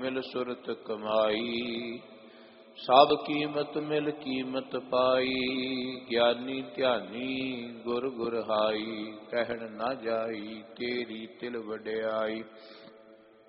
ਮਿਲ ਸੁਰਤ ਕਮਾਈ, ਸਭ ਕੀਮਤ ਮਿਲ ਕੀਮਤ ਪਾਈ। ਗਿਆਨੀ ਧਿਆਨੀ ਗੁਰ ਗੁਰ ਹਾਈ, ਕਹਿਣ ਨਾ ਜਾਈ ਤੇਰੀ ਤਿਲ ਵਡਿਆਈ।